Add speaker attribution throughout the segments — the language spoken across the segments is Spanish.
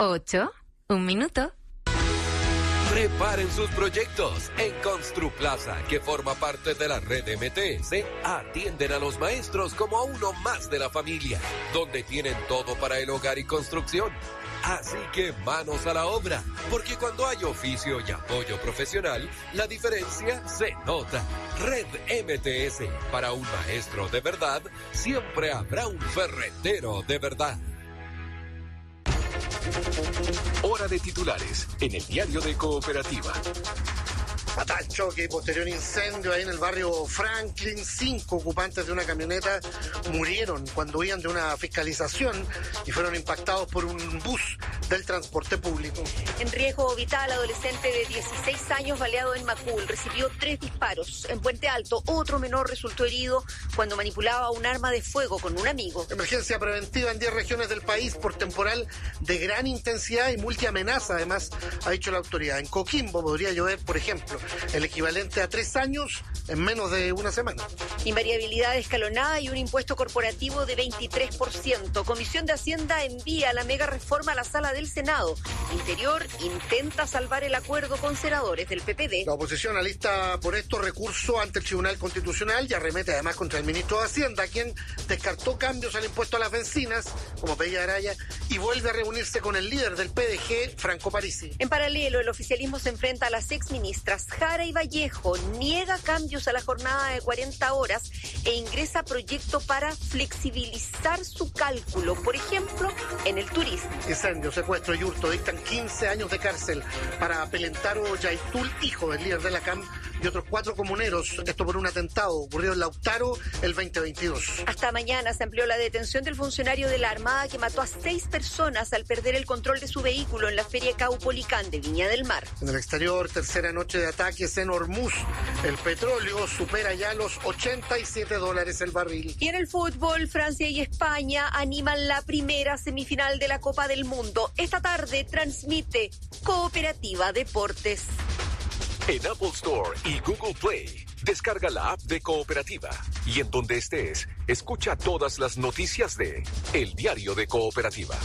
Speaker 1: 8, 1 minuto.
Speaker 2: Preparen sus proyectos. En Construplaza, que forma parte de la red MTS, atienden a los maestros como a uno más de la familia, donde tienen todo para el hogar y construcción. Así que manos a la obra, porque cuando hay oficio y apoyo profesional, la diferencia se nota. Red MTS, para un maestro de verdad, siempre habrá un ferretero de verdad.
Speaker 3: Hora de titulares en el diario de Cooperativa.
Speaker 4: Fatal choque y posterior incendio ahí en el barrio Franklin. 5 ocupantes de una camioneta murieron cuando huían de una fiscalización y fueron impactados por un bus del transporte público.
Speaker 5: En riesgo vital, adolescente de 16 años baleado en Macul recibió 3 disparos. En Puente Alto, otro menor resultó herido cuando manipulaba un arma de fuego con un amigo.
Speaker 4: Emergencia preventiva en 10 regiones del país por temporal de gran intensidad y multiamenaza, además, ha dicho la autoridad. En Coquimbo podría llover, por ejemplo, el equivalente a 3 años en menos de una semana.
Speaker 5: Invariabilidad escalonada y un impuesto corporativo de 23%. Comisión de Hacienda envía la mega reforma a la sala del Senado. Interior intenta salvar el acuerdo con senadores del PPD.
Speaker 4: La oposición alista por esto recurso ante el Tribunal Constitucional y arremete además contra el ministro de Hacienda, quien descartó cambios al impuesto a las bencinas, como pedía Araya, y vuelve a reunirse con el líder del PDG, Franco Parisi.
Speaker 5: En paralelo, el oficialismo se enfrenta a las exministras Jara y Vallejo, niega cambios a la jornada de 40 horas e ingresa proyecto para flexibilizar su cálculo, por ejemplo, en el turismo.
Speaker 4: Incendio, secuestro y hurto dictan 15 años de cárcel para Pelentaro Yaitul, hijo del líder de la CAM, y otros 4 comuneros, esto por un atentado ocurrido en Lautaro el 2022.
Speaker 5: Hasta mañana se amplió la detención del funcionario de la Armada que mató a 6 personas al perder el control de su vehículo en la Feria Caupolicán de Viña del Mar.
Speaker 4: En el exterior, tercera noche de ataques en Hormuz. El petróleo supera ya los $87 el barril.
Speaker 5: Y en el fútbol, Francia y España animan la primera semifinal de la Copa del Mundo. Esta tarde transmite Cooperativa Deportes.
Speaker 3: En Apple Store y Google Play, descarga la app de Cooperativa y en donde estés, escucha todas las noticias de El Diario de Cooperativa.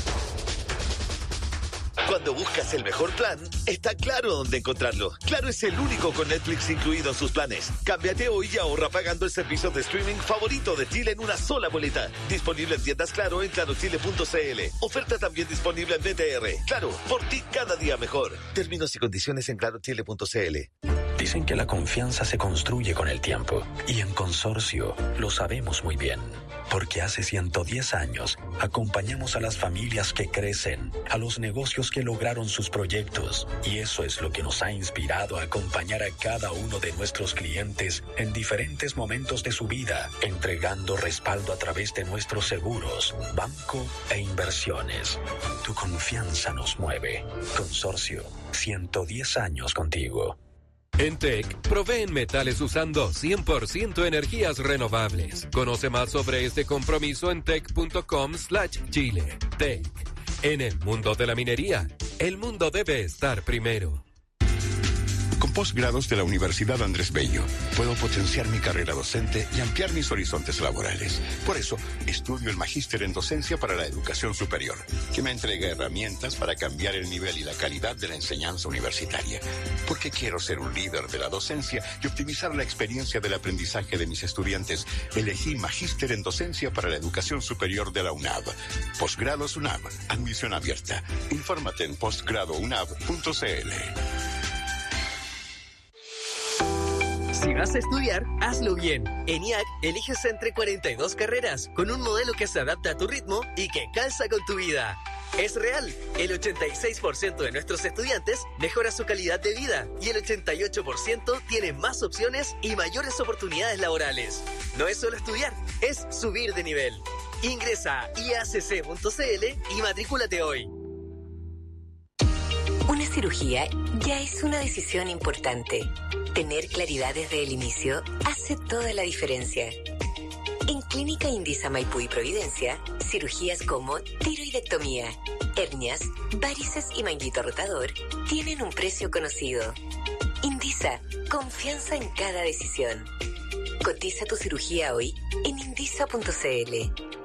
Speaker 6: Cuando buscas el mejor plan, está Claro dónde encontrarlo. Claro es el único con Netflix incluido en sus planes. Cámbiate hoy y ahorra pagando el servicio de streaming favorito de Chile en una sola boleta. Disponible en tiendas Claro en clarochile.cl. Oferta también disponible en BTR. Claro, por ti cada día mejor. Términos y condiciones en clarochile.cl.
Speaker 7: Dicen que la confianza se construye con el tiempo. Y en Consorcio lo sabemos muy bien. Porque hace 110 años acompañamos a las familias que crecen, a los negocios que lograron sus proyectos. Y eso es lo que nos ha inspirado a acompañar a cada uno de nuestros clientes en diferentes momentos de su vida, entregando respaldo a través de nuestros seguros, banco e inversiones. Tu confianza nos mueve. Consorcio, 110 años contigo.
Speaker 2: En TEC, proveen metales usando 100% energías renovables. Conoce más sobre este compromiso en tec.com/Chile. TEC. En el mundo de la minería, el mundo debe estar primero.
Speaker 8: Con posgrados de la Universidad Andrés Bello, puedo potenciar mi carrera docente y ampliar mis horizontes laborales. Por eso, estudio el Magíster en Docencia para la Educación Superior, que me entrega herramientas para cambiar el nivel y la calidad de la enseñanza universitaria. Porque quiero ser un líder de la docencia y optimizar la experiencia del aprendizaje de mis estudiantes, elegí Magíster en Docencia para la Educación Superior de la UNAV. Posgrados UNAV, admisión abierta. Infórmate en postgradounab.cl.
Speaker 9: Si vas a estudiar, hazlo bien. En IAC, eliges entre 42 carreras, con un modelo que se adapta a tu ritmo y que calza con tu vida. Es real, el 86% de nuestros estudiantes mejora su calidad de vida y el 88% tiene más opciones y mayores oportunidades laborales. No es solo estudiar, es subir de nivel. Ingresa a iacc.cl y matrículate hoy.
Speaker 10: Una cirugía ya es una decisión importante. Tener claridad desde el inicio hace toda la diferencia. En Clínica Indisa Maipú y Providencia, cirugías como tiroidectomía, hernias, varices y manguito rotador tienen un precio conocido. Indisa, confianza en cada decisión. Cotiza tu cirugía hoy en indisa.cl.